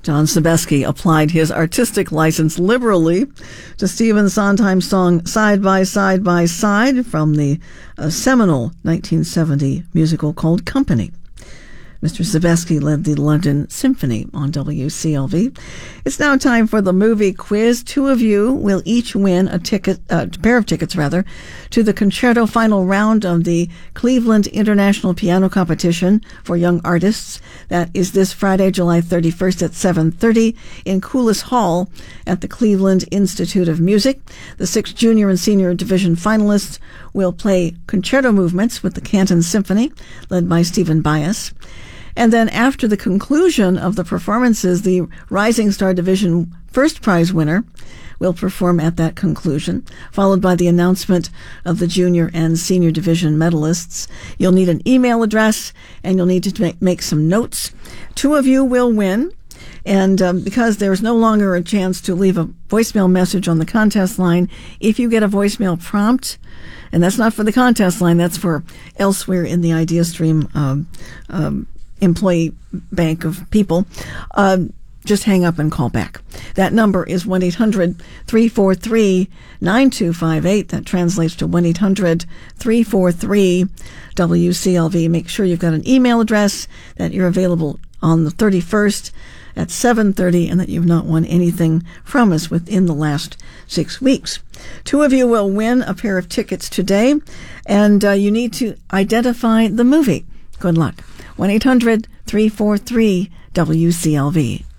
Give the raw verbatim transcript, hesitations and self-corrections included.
John Sebeski applied his artistic license liberally to Stephen Sondheim's song Side by Side by Side from the uh, seminal nineteen seventy musical called Company. Mister Sebeski led the London Symphony on W C L V. It's now time for the movie quiz. Two of you will each win a ticket, a pair of tickets rather, to the concerto final round of the Cleveland International Piano Competition for Young Artists. That is this Friday, July thirty-first at seven thirty in Coulis Hall at the Cleveland Institute of Music. The six junior and senior division finalists will play concerto movements with the Canton Symphony, led by Stephen Bias. And then after the conclusion of the performances, the Rising Star Division first prize winner will perform at that conclusion, followed by the announcement of the junior and senior division medalists. You'll need an email address, and you'll need to make, make some notes. Two of you will win. And um, because there's no longer a chance to leave a voicemail message on the contest line, if you get a voicemail prompt, and that's not for the contest line, that's for elsewhere in the IdeaStream um, um, employee bank of people, uh, just hang up and call back. That number is one eight hundred three four three nine two five eight. That translates to one eight hundred three four three W C L V. Make sure you've got an email address, that you're available on the thirty-first at seven thirty, and that you've not won anything from us within the last six weeks. Two of you will win a pair of tickets today, and uh, you need to identify the movie. Good luck. one eight hundred three four three W C L V.